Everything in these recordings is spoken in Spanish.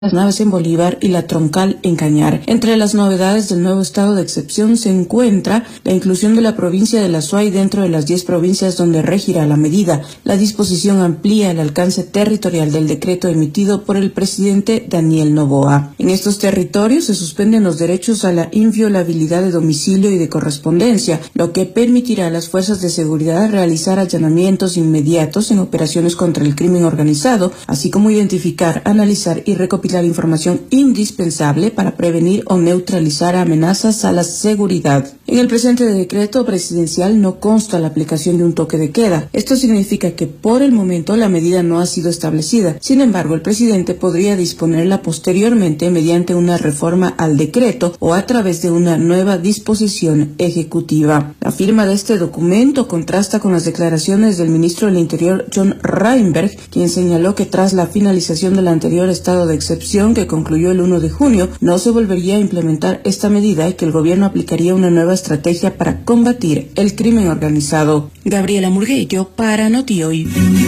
las naves en Bolívar y la troncal en Cañar. Entre las novedades del nuevo estado de excepción se encuentra la inclusión de la provincia de La Suay dentro de las 10 provincias donde regirá la medida. La disposición amplía el alcance territorial del decreto emitido por el presidente Daniel Noboa. En estos territorios se suspenden los derechos a la inviolabilidad de domicilio y de correspondencia, lo que permitirá a las fuerzas de seguridad realizar allanamientos inmediatos en operaciones contra el crimen organizado, así como identificar, analizar y recopilar la información indispensable para prevenir o neutralizar amenazas a la seguridad. En el presente decreto presidencial no consta la aplicación de un toque de queda. Esto significa que por el momento la medida no ha sido establecida. Sin embargo, el presidente podría disponerla posteriormente mediante una reforma al decreto o a través de una nueva disposición ejecutiva. La firma de este documento contrasta con las declaraciones del ministro del Interior, John Reinberg, quien señaló que tras la finalización del anterior estado de excepción que concluyó el 1 de junio, no se volvería a implementar esta medida y que el gobierno aplicaría una nueva estrategia para combatir el crimen organizado. Gabriela Murguello para Notioy.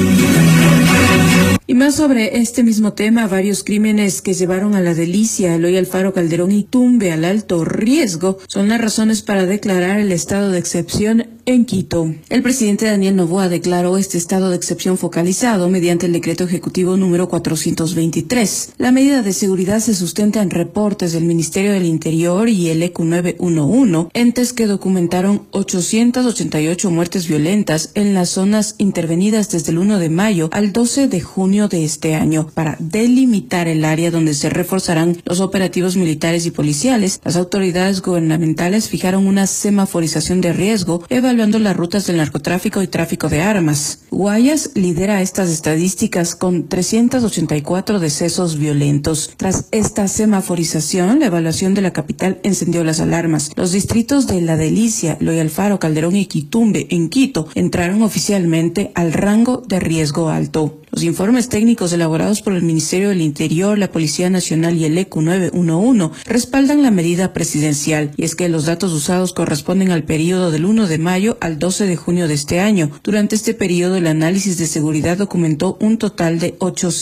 Y más sobre este mismo tema, varios crímenes que llevaron a la delicia Eloy Alfaro, Calderón y Tumbe al alto riesgo son las razones para declarar el estado de excepción en Quito. El presidente Daniel Noboa declaró este estado de excepción focalizado mediante el decreto ejecutivo número 423. La medida de seguridad se sustenta en reportes del Ministerio del Interior y el ECU 911, entes que documentaron 888 muertes violentas en las zonas intervenidas desde el 1 de mayo al 12 de junio de este año. Para delimitar el área donde se reforzarán los operativos militares y policiales, las autoridades gubernamentales fijaron una semaforización de riesgo, evaluando las rutas del narcotráfico y tráfico de armas. Guayas lidera estas estadísticas con 384 decesos violentos. Tras esta semaforización, la evaluación de la capital encendió las alarmas. Los distritos de La Delicia, Eloy Alfaro, Calderón y Quitumbe en Quito entraron oficialmente al rango de riesgo alto. Los informes técnicos elaborados por el Ministerio del Interior, la Policía Nacional y el ECU 911 respaldan la medida presidencial, y es que los datos usados corresponden al periodo del 1 de mayo al 12 de junio de este año. Durante este periodo, el análisis de seguridad documentó un total de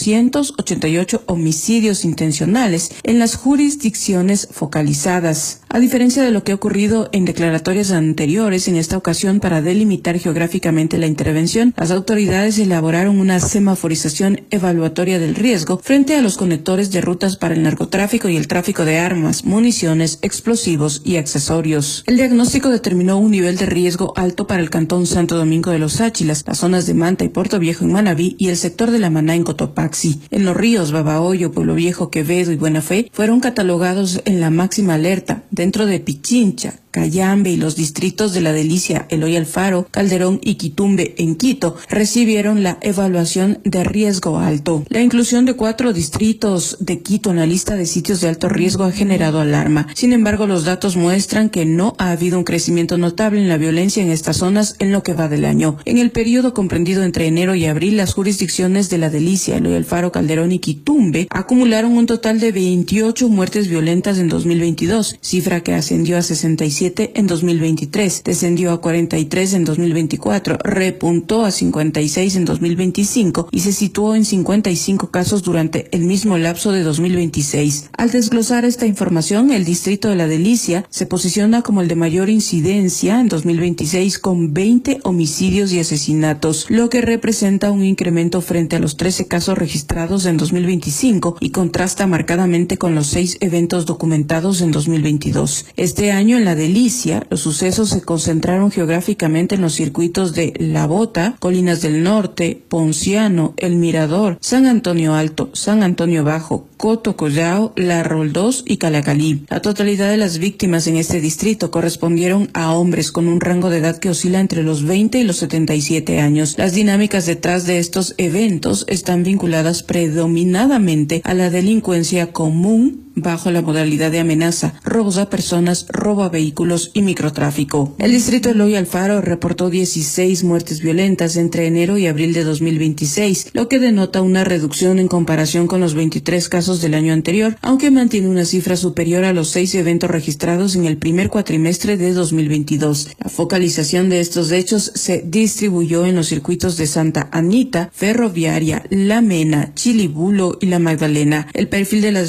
888 homicidios intencionales en las jurisdicciones focalizadas. A diferencia de lo que ha ocurrido en declaratorias anteriores, en esta ocasión, para delimitar geográficamente la intervención, las autoridades elaboraron una semaforización evaluatoria del riesgo frente a los conectores de rutas para el narcotráfico y el tráfico de armas, municiones, explosivos y accesorios. El diagnóstico determinó un nivel de riesgo alto para el cantón Santo Domingo de los Áchilas, las zonas de Manta y Puerto Viejo en Manabí y el sector de La Maná en Cotopaxi. En los ríos Babahoyo, Pueblo Viejo, Quevedo y Buena Fe fueron catalogados en la máxima alerta. Dentro de Pichincha, Cayambe y los distritos de La Delicia, Eloy Alfaro, Calderón y Quitumbe en Quito recibieron la evaluación de riesgo alto. La inclusión de 4 distritos de Quito en la lista de sitios de alto riesgo ha generado alarma. Sin embargo, los datos muestran que no ha habido un crecimiento notable en la violencia en estas zonas en lo que va del año. En el periodo comprendido entre enero y abril, las jurisdicciones de La Delicia, Eloy Alfaro, Calderón y Quitumbe acumularon un total de 28 muertes violentas en 2022, cifra que ascendió a 67 en 2023, descendió a 43 en 2024, repuntó a 56 en 2025 y se situó en 55 casos durante el mismo lapso de 2026. Al desglosar esta información, el distrito de La Delicia se posiciona como el de mayor incidencia en 2026 con 20 homicidios y asesinatos, lo que representa un incremento frente a los 13 casos registrados en 2025 y contrasta marcadamente con los 6 eventos documentados en 2022. Este año en La Delicia, los sucesos se concentraron geográficamente en los circuitos de La Bota, Colinas del Norte, Ponciano, El Mirador, San Antonio Alto, San Antonio Bajo, Coto Collao, La Roldós y Calacalí. La totalidad de las víctimas en este distrito correspondieron a hombres con un rango de edad que oscila entre los 20 y los 77 años. Las dinámicas detrás de estos eventos están vinculadas predominadamente a la delincuencia común, bajo la modalidad de amenaza, robos a personas, robo a vehículos y microtráfico. El distrito de Eloy Alfaro reportó 16 muertes violentas entre enero y abril de 2026, lo que denota una reducción en comparación con los 23 casos del año anterior, aunque mantiene una cifra superior a los 6 eventos registrados en el primer cuatrimestre de 2022. La focalización de estos hechos se distribuyó en los circuitos de Santa Anita, Ferroviaria, La Mena, Chilibulo y La Magdalena. El perfil de las